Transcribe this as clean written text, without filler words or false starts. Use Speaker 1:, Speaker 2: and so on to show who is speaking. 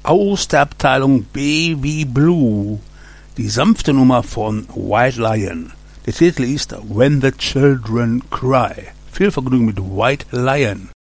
Speaker 1: aus der Abteilung B wie Blue, die sanfte Nummer von White Lion. Der Titel ist When the Children Cry. Viel Vergnügen mit White Lion.